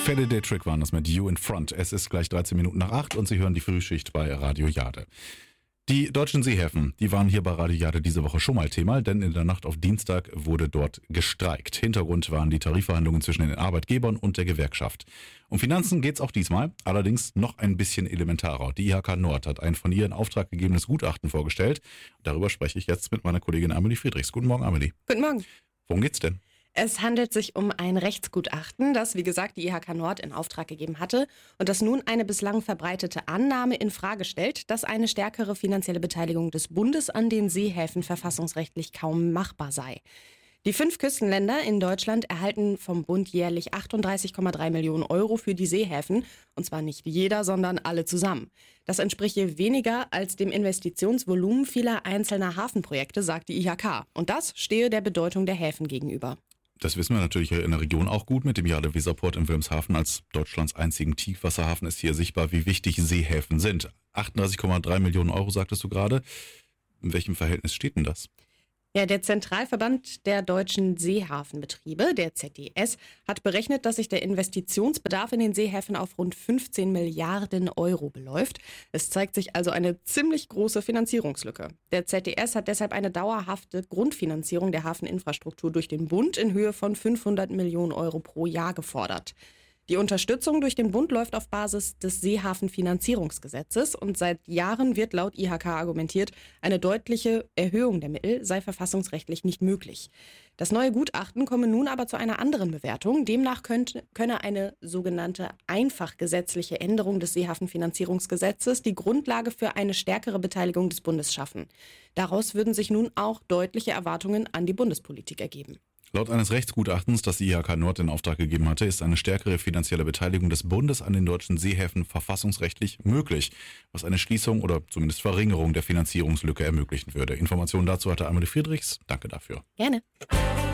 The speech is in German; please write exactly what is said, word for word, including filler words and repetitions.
Faraday Trick waren das mit You in Front. Es ist gleich dreizehn Minuten nach acht und Sie hören die Frühschicht bei Radio Jade. Die deutschen Seehäfen, die waren hier bei Radio Jade diese Woche schon mal Thema, denn in der Nacht auf Dienstag wurde dort gestreikt. Hintergrund waren die Tarifverhandlungen zwischen den Arbeitgebern und der Gewerkschaft. Um Finanzen geht's auch diesmal, allerdings noch ein bisschen elementarer. Die I H K Nord hat ein von ihr in Auftrag gegebenes Gutachten vorgestellt. Darüber spreche ich jetzt mit meiner Kollegin Amelie Friedrichs. Guten Morgen, Amelie. Guten Morgen. Worum geht's denn? Es handelt sich um ein Rechtsgutachten, das, wie gesagt, die I H K Nord in Auftrag gegeben hatte und das nun eine bislang verbreitete Annahme in Frage stellt, dass eine stärkere finanzielle Beteiligung des Bundes an den Seehäfen verfassungsrechtlich kaum machbar sei. Die fünf Küstenländer in Deutschland erhalten vom Bund jährlich achtunddreißig Komma drei Millionen Euro für die Seehäfen, und zwar nicht jeder, sondern alle zusammen. Das entspreche weniger als dem Investitionsvolumen vieler einzelner Hafenprojekte, sagt die I H K. Und das stehe der Bedeutung der Häfen gegenüber. Das wissen wir natürlich in der Region auch gut. Mit dem Jade-Weserport in Wilhelmshaven als Deutschlands einzigen Tiefwasserhafen ist hier sichtbar, wie wichtig Seehäfen sind. achtunddreißig Komma drei Millionen Euro, sagtest du gerade. In welchem Verhältnis steht denn das? Ja, der Zentralverband der deutschen Seehafenbetriebe, der Z D S, hat berechnet, dass sich der Investitionsbedarf in den Seehäfen auf rund fünfzehn Milliarden Euro beläuft. Es zeigt sich also eine ziemlich große Finanzierungslücke. Der Z D S hat deshalb eine dauerhafte Grundfinanzierung der Hafeninfrastruktur durch den Bund in Höhe von fünfhundert Millionen Euro pro Jahr gefordert. Die Unterstützung durch den Bund läuft auf Basis des Seehafenfinanzierungsgesetzes und seit Jahren wird laut I H K argumentiert, eine deutliche Erhöhung der Mittel sei verfassungsrechtlich nicht möglich. Das neue Gutachten komme nun aber zu einer anderen Bewertung. Demnach könnte, könne eine sogenannte einfachgesetzliche Änderung des Seehafenfinanzierungsgesetzes die Grundlage für eine stärkere Beteiligung des Bundes schaffen. Daraus würden sich nun auch deutliche Erwartungen an die Bundespolitik ergeben. Laut eines Rechtsgutachtens, das die I H K Nord in Auftrag gegeben hatte, ist eine stärkere finanzielle Beteiligung des Bundes an den deutschen Seehäfen verfassungsrechtlich möglich, was eine Schließung oder zumindest Verringerung der Finanzierungslücke ermöglichen würde. Informationen dazu hatte Amelie Friedrichs. Danke dafür. Gerne.